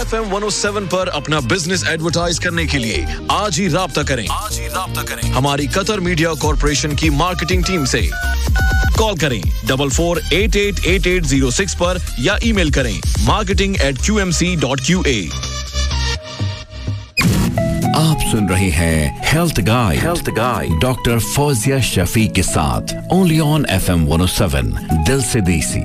FM 107 पर अपना business advertise करने के लिए आज ही राब्ता करें हमारी कतर मीडिया कॉर्पोरेशन की मार्केटिंग टीम से। कॉल करें 44888806 पर या ईमेल करें marketing@qmc.qa। आप सुन रहे हैं health guide doctor Fauzia Shafi के साथ ओनली ऑन FM 107 दिल से देसी।